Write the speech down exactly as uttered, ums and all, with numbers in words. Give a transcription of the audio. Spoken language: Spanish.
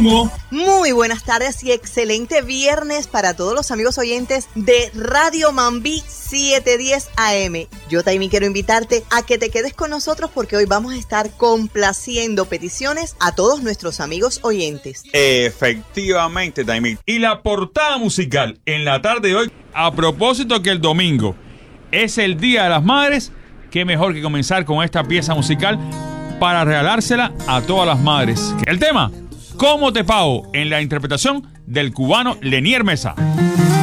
Humo. Muy buenas tardes y excelente viernes para todos los amigos oyentes de Radio Mambí setecientos diez A M. Yo, Taimi, quiero invitarte a que te quedes con nosotros porque hoy vamos a estar complaciendo peticiones a todos nuestros amigos oyentes. Efectivamente, Taimi. Y la portada musical en la tarde de hoy, a propósito que el domingo es el Día de las Madres, qué mejor que comenzar con esta pieza musical para regalársela a todas las madres. El tema, ¿Cómo te pago?, en la interpretación del cubano Lenier Mesa.